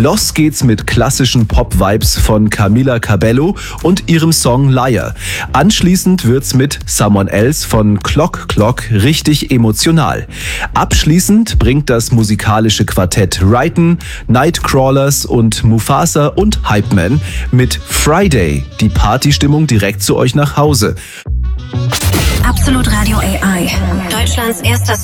Los geht's mit klassischen Pop-Vibes von Camila Cabello und ihrem Song Liar. Anschließend wird's mit Someone Else von Clock Clock richtig emotional. Abschließend bringt das musikalische Quartett Righton, Nightcrawlers und Mufasa und Hypeman mit Friday die Partystimmung direkt zu euch nach Hause. Absolut Radio AI. Deutschlands erster